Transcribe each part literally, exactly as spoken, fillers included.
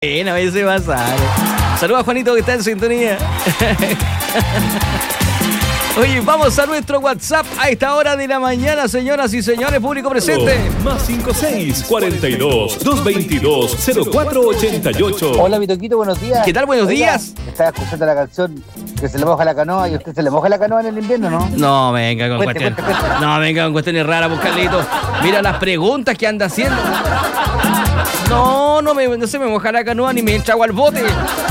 Bueno, ese va a pasar. Saludos a Juanito que está en sintonía. Oye, vamos a nuestro WhatsApp a esta hora de la mañana, señoras y señores, público presente. Más cinco seis, cuarenta y dos, doscientos veintidós, cero cuatro ochenta y ocho. Hola, Vitoquito, buenos días. ¿Qué tal? Buenos Oiga, días. Estaba escuchando la canción que se le moja la canoa y a usted se le moja la canoa en el invierno, ¿no? No, venga con Cuente, cuestiones. cuente, cuente. No, venga con cuestiones raras, pues, Carlito. Mira las preguntas que anda haciendo. No, no, me, no se me moja la canoa ni me echa agua al bote.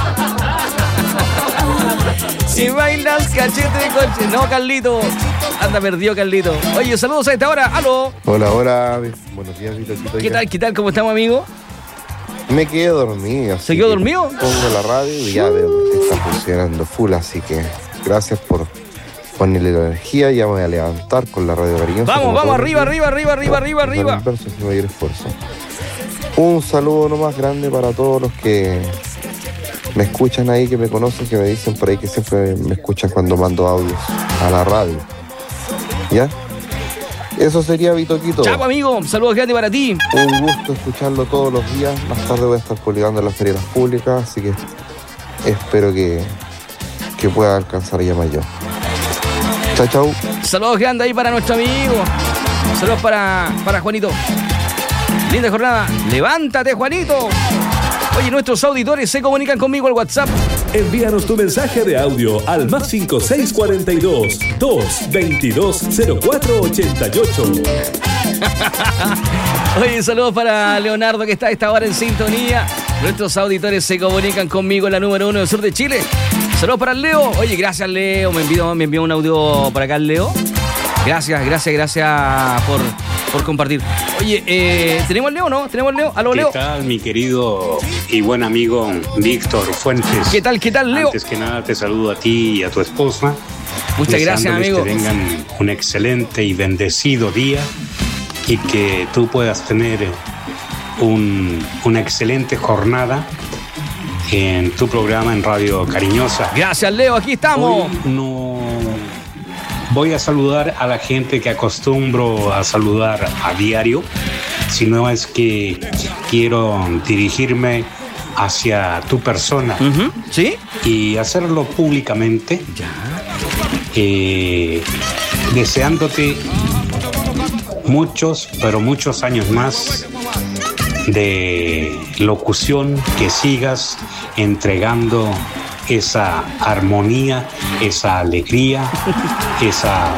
Si bailas cachete coche. No, Carlito. Anda perdido, Carlito. Oye, saludos a esta hora. ¡Aló! Hola, hola. Buenos días, Vitoquito. ¿Qué tal? ¿Qué tal? ¿Cómo estamos, amigo? Me quedé dormido. ¿Se quedó que dormido? Pongo la radio y ya veo que está funcionando full, así que gracias por ponerle la energía. Ya me voy a levantar con la radio cariñosa. Vamos, como vamos, todos los arriba, días. arriba, arriba, arriba, arriba, Con arriba. el verso sin mayor esfuerzo. Un saludo no más grande para todos los que me escuchan ahí, que me conocen, que me dicen por ahí que siempre me escuchan cuando mando audios a la radio. ¿Ya? Eso sería, Vitoquito. Chao, amigo. Saludos grandes para ti. Un gusto escucharlo todos los días. Más tarde voy a estar publicando en las ferias públicas, así que espero que, que pueda alcanzar a llamar yo. Chao, chao. Saludos grandes ahí para nuestro amigo. Saludos para, para Juanito. Linda jornada. Levántate, Juanito. Oye, nuestros auditores se comunican conmigo al WhatsApp. Envíanos tu mensaje de audio al más cinco seis, cuarenta y dos, doscientos veintidós, cero cuatro ochenta y ocho. Oye, saludos para Leonardo que está a esta hora en sintonía. Nuestros auditores se comunican conmigo en la número uno del sur de Chile. Saludos para el Leo. Oye, gracias, Leo. Me envió, me envió un audio para acá el Leo. Gracias, gracias, gracias por, por compartir. Oye, eh, ¿tenemos al Leo, no? ¿Tenemos al Leo? ¿Aló, Leo? ¿Qué tal, mi querido y buen amigo Víctor Fuentes? ¿Qué tal, qué tal, Leo? Antes que nada te saludo a ti y a tu esposa. Muchas gracias, deseándoles amigo. que tengan un excelente y bendecido día y que tú puedas tener un, una excelente jornada en tu programa en Radio Cariñosa. Gracias, Leo. Aquí estamos. Hoy no voy a saludar a la gente que acostumbro a saludar a diario, sino es que quiero dirigirme hacia tu persona. Uh-huh. ¿Sí? Y hacerlo públicamente, Ya. eh, deseándote muchos, pero muchos años más de locución, que sigas entregando esa armonía, esa alegría, esa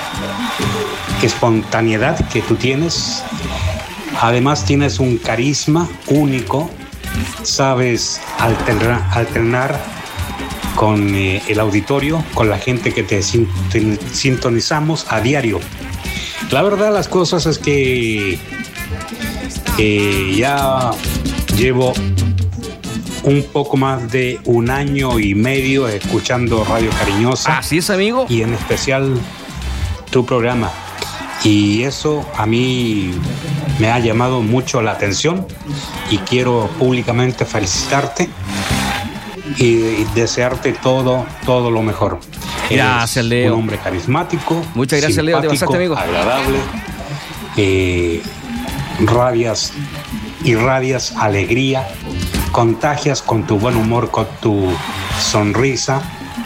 espontaneidad que tú tienes. Además tienes un carisma único, sabes alternar, alternar con eh, el auditorio, con la gente que te sint- sintonizamos a diario. La verdad las cosas es que eh, ya llevo un poco más de un año y medio escuchando Radio Cariñosa. Así es, amigo. Y en especial tu programa. Y eso a mí me ha llamado mucho la atención y quiero públicamente felicitarte y desearte todo, todo lo mejor. Gracias, Eres Leo. un hombre carismático. Muchas gracias, Leo. Te pasaste, amigo. Agradable. Eh, radias, irradias alegría, contagias con tu buen humor, con tu sonrisa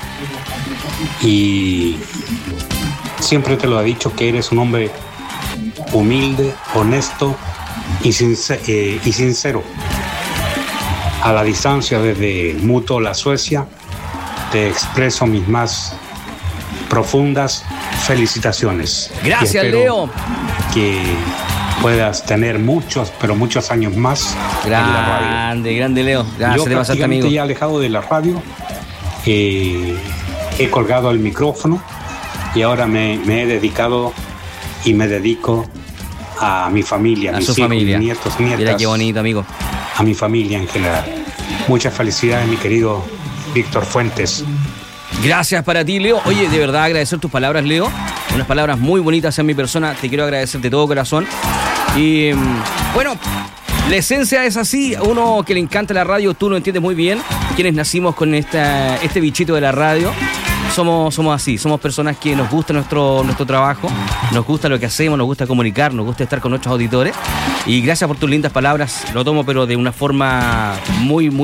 y siempre te lo he dicho que eres un hombre humilde, honesto y, sincer- eh, y sincero. A la distancia desde Muto, la Suecia, te expreso mis más profundas felicitaciones. Gracias, Y espero Leo. Que puedas tener muchos, pero muchos años más en la radio. Grande, grande, Leo. Gracias, Yo te pasaste, prácticamente amigo. ya alejado de la radio, eh, he colgado el micrófono y ahora me, me he dedicado y me dedico a mi familia, A mis su hijos, familia. nietos, nietas, Mira qué bonito, amigo. a mi familia en general. Muchas felicidades, mi querido Víctor Fuentes. Gracias para ti, Leo. Oye, de verdad agradecer tus palabras, Leo. Unas palabras muy bonitas en mi persona. Te quiero agradecer de todo corazón. Y bueno, la esencia es así. A uno que le encanta la radio, tú lo entiendes muy bien. Quienes nacimos con esta, este bichito de la radio. somos, somos así, somos personas que nos gusta nuestro, nuestro trabajo, nos gusta lo que hacemos, nos gusta comunicar, nos gusta estar con nuestros auditores. Y gracias por tus lindas palabras, lo tomo pero de una forma muy, muy